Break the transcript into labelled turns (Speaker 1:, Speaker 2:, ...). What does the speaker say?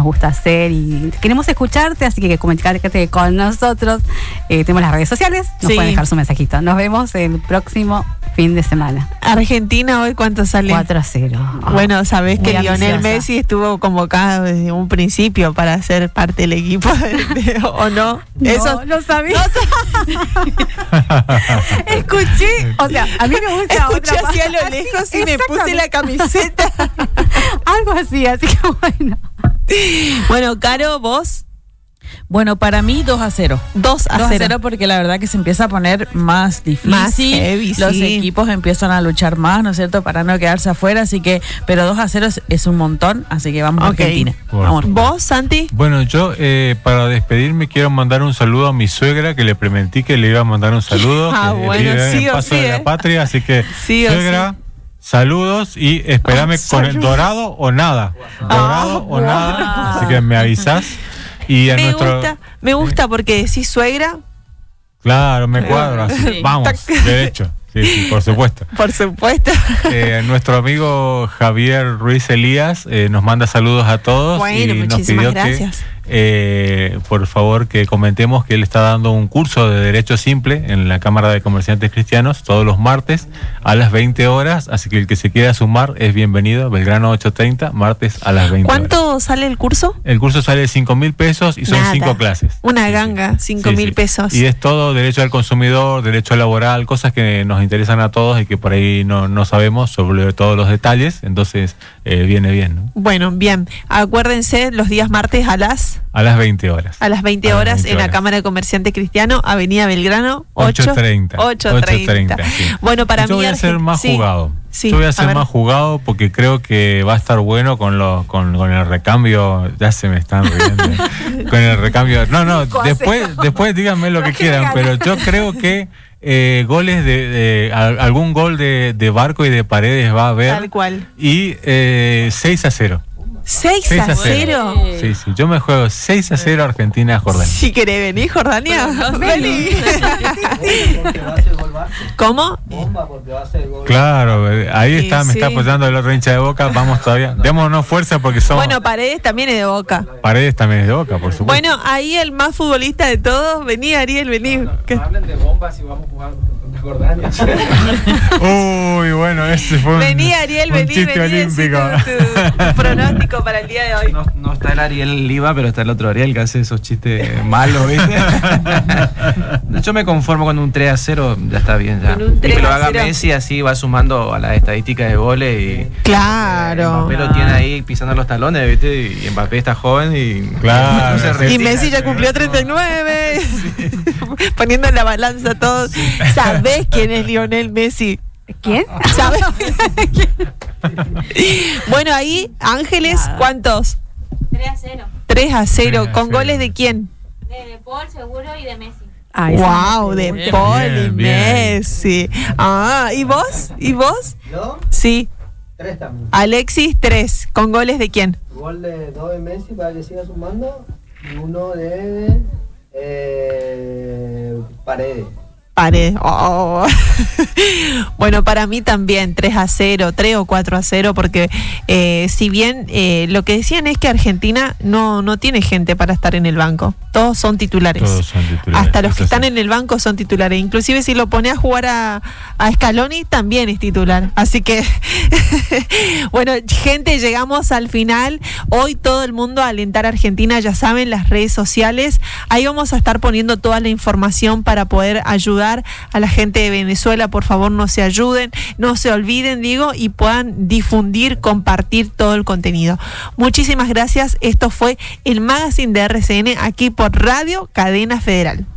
Speaker 1: gusta hacer y queremos escucharte, así que comunicarte con nosotros. Tenemos las redes sociales, nos pueden dejar su mensajito. Nos vemos el próximo fin de semana.
Speaker 2: Argentina hoy, ¿cuánto sale?
Speaker 1: 4-0.
Speaker 2: Bueno, sabés que Lionel
Speaker 1: ambiciosa.
Speaker 2: Messi estuvo convocado desde un principio para ser parte del equipo, ¿o no?
Speaker 1: Eso lo sabía. Escuché, o sea, a mí me gusta
Speaker 2: Escuché
Speaker 1: otra
Speaker 2: hacia lo lejos y me puse la camiseta.
Speaker 1: Algo así que bueno.
Speaker 2: Bueno, Caro, ¿vos?
Speaker 3: Bueno, para mí 2-0.
Speaker 2: 2-0
Speaker 3: porque la verdad que se empieza a poner más difícil.
Speaker 2: Más heavy,
Speaker 3: los
Speaker 2: sí.
Speaker 3: equipos empiezan a luchar más, ¿no es cierto? Para no quedarse afuera, así que, pero 2-0 es un montón, así que vamos a Argentina.
Speaker 4: Bueno.
Speaker 3: Vamos.
Speaker 2: ¿Vos, Santi?
Speaker 4: Bueno, yo para despedirme quiero mandar un saludo a mi suegra, que le prometí que le iba a mandar un saludo. Que
Speaker 2: bueno,
Speaker 4: vive
Speaker 2: sí
Speaker 4: en
Speaker 2: o
Speaker 4: Paso
Speaker 2: sí,
Speaker 4: de la Patria, así que
Speaker 2: Sí o
Speaker 4: suegra, saludos y espérame con el dorado o nada. Dorado o nada, así que me avisás. Y a
Speaker 2: Me gusta porque decís suegra.
Speaker 4: Claro, me cuadro así.
Speaker 3: Sí.
Speaker 4: Vamos, derecho. Sí, por supuesto.
Speaker 2: Por supuesto.
Speaker 4: Nuestro amigo Javier Ruiz Elías nos manda saludos a todos.
Speaker 2: Bueno,
Speaker 4: y nos
Speaker 2: muchísimas
Speaker 4: pidió
Speaker 2: gracias.
Speaker 4: por favor, que comentemos que él está dando un curso de Derecho Simple en la Cámara de Comerciantes Cristianos todos los martes a las 20 horas. Así que el que se quiera sumar es bienvenido. Belgrano 830, martes a las 20 horas.
Speaker 2: ¿Cuánto sale el curso?
Speaker 4: El curso sale 5.000 pesos y son
Speaker 2: Nada.
Speaker 4: 5 clases.
Speaker 2: Una ganga, 5.000 pesos.
Speaker 4: Y es todo derecho al consumidor, derecho laboral, cosas que nos interesan a todos y que por ahí no sabemos sobre todos los detalles. Entonces viene bien, ¿no?
Speaker 2: Bueno, bien. Acuérdense los días martes a las
Speaker 4: 20 horas.
Speaker 2: A las 20 horas en la Cámara de Comerciante Cristiano, Avenida Belgrano 830.
Speaker 4: 830. Sí.
Speaker 2: Bueno, para
Speaker 4: yo
Speaker 2: mí
Speaker 4: voy a ser más jugado.
Speaker 2: Sí,
Speaker 4: yo voy a ser más jugado porque creo que va a estar bueno con el recambio. Ya se me están riendo. Con el recambio. No, después díganme lo que quieran, pero yo creo que goles algún gol de Barco y de Paredes va a haber.
Speaker 2: Tal cual.
Speaker 4: Y 6-0.
Speaker 2: 6-0.
Speaker 4: Sí, yo me juego 6-0 Argentina-Jordania.
Speaker 2: Si querés venir, Jordania, vení. ¿Cómo?
Speaker 5: Bomba porque va a ser gol.
Speaker 4: Claro, ahí está, me
Speaker 2: sí.
Speaker 4: está apoyando el otro hincha de Boca. Vamos todavía. Démonos fuerza porque somos.
Speaker 2: Bueno, Paredes también es de Boca.
Speaker 4: Paredes también es de Boca, por supuesto.
Speaker 2: Bueno, ahí el más futbolista de todos. Vení, Ariel, vení.
Speaker 5: No hablen de bombas y vamos a jugar contra Jordania.
Speaker 4: Uy, bueno, ese fue
Speaker 2: Vení, Ariel,
Speaker 4: un
Speaker 2: vení,
Speaker 4: chiste olímpico.
Speaker 2: Tu pronóstico para el día de hoy.
Speaker 5: No está el Ariel Liva, pero está el otro Ariel que hace esos chistes malos, ¿viste? Yo me conformo con un 3-0, ya está bien. Ya.
Speaker 2: Con un
Speaker 5: Y que lo haga
Speaker 2: 3-0.
Speaker 5: Messi, así va sumando a las estadísticas de goles. Y
Speaker 2: Claro.
Speaker 5: Mbappé lo tiene ahí pisando los talones, ¿viste? Y Mbappé está joven y.
Speaker 4: Claro,
Speaker 5: no se
Speaker 4: sí.
Speaker 5: retira.
Speaker 2: Y Messi ya cumplió 39. Poniendo en la balanza todo. ¿Sabés quién es Lionel Messi?
Speaker 1: ¿Quién?
Speaker 2: ¿Sabés? Bueno, ahí, Ángeles, ¿cuántos?
Speaker 6: 3-0.
Speaker 2: 3-0. ¿Con
Speaker 4: 3-0.
Speaker 2: goles de quién?
Speaker 6: De Paul seguro y de Messi.
Speaker 1: Ay,
Speaker 2: Wow, de
Speaker 3: Bien,
Speaker 2: Paul y
Speaker 4: bien.
Speaker 2: Messi. Ah, ¿y vos? ¿Y vos?
Speaker 5: ¿Yo?
Speaker 2: Sí.
Speaker 5: 3 también.
Speaker 2: Alexis, 3. ¿Con goles de quién?
Speaker 5: Gol de 2 de Messi para que siga sumando. Y 1 de Paredes.
Speaker 2: Paredes. Oh. Bueno, para mí también 3-0, 3 o 4-0, porque si bien lo que decían es que Argentina no tiene gente para estar en el banco. Todos son titulares.
Speaker 4: Todos son titulares.
Speaker 2: Hasta los que
Speaker 4: Eso
Speaker 2: están
Speaker 4: sí.
Speaker 2: en el banco son titulares. Inclusive si lo pone a jugar a Scaloni, también es titular. Así que, bueno, gente, llegamos al final. Hoy todo el mundo a alentar a Argentina, ya saben, las redes sociales. Ahí vamos a estar poniendo toda la información para poder ayudar a la gente de Venezuela. Por favor, no se olviden, y puedan difundir, compartir todo el contenido. Muchísimas gracias. Esto fue el Magazine de RCN aquí por Radio Cadena Federal.